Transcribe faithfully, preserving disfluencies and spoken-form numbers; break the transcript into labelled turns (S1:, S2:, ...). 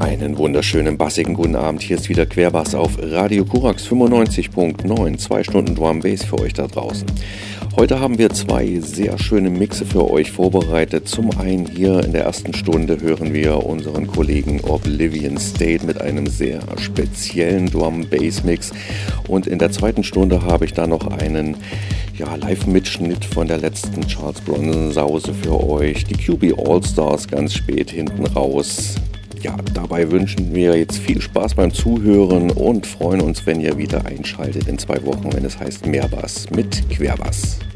S1: Einen wunderschönen bassigen guten Abend. Hier ist wieder Querbass auf Radio Korax fünfundneunzig Komma neun. Zwei Stunden Drum Bass für euch da draußen. Heute haben wir zwei sehr schöne Mixe für euch vorbereitet. Zum einen hier in der ersten Stunde hören wir unseren Kollegen Oblivion State mit einem sehr speziellen Drum Bass Mix. Und in der zweiten Stunde habe ich da noch einen ja, Live-Mitschnitt von der letzten Charles Bronson Sause für euch. Die Q B All-Stars ganz spät hinten raus. Ja, dabei wünschen wir jetzt viel Spaß beim Zuhören und freuen uns, wenn ihr wieder einschaltet in zwei Wochen, wenn es heißt Mehrbass mit Querbass.